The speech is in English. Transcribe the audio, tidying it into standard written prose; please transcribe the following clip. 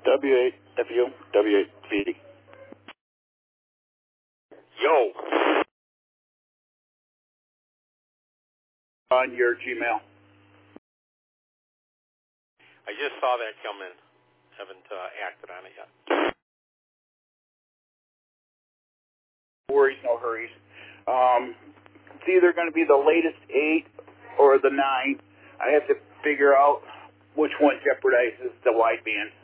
W8FU, W8PD. Yo. On your Gmail. I just saw that come in. Haven't acted on it yet. No worries, no hurries. It's either going to be the latest 8 or the 9. I have to figure out which one jeopardizes the wideband.